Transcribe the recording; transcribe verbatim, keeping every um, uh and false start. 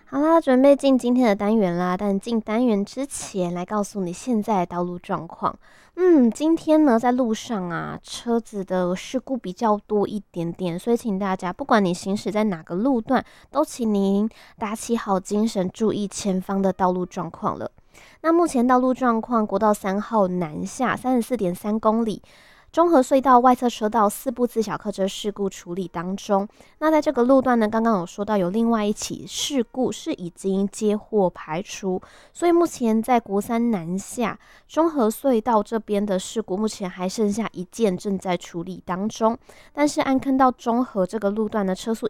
好啦，准备进今天的单元啦。但进单元之前，来告诉你现在的道路状况。嗯，今天呢，在路上啊，车子的事故比较多一点点，所以请大家，不管你行驶在哪个路段，都请您打起好精神，注意前方的道路状况了。那目前道路状况，国道三号南下三十四点三公里。中和隧道外侧车道四部自小客车事故处理当中。那在这个路段呢，刚刚有说到有另外一起事故是已经接获排除，所以目前在国三南下中和隧道这边的事故，目前还剩下一件正在处理当中。但是安坑到中和这个路段的车速